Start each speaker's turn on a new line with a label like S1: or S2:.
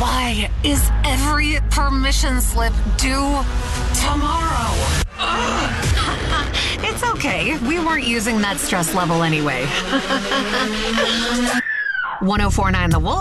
S1: Why is every permission slip due tomorrow? It's okay. We weren't using that stress level anyway. 1049 The Wolf.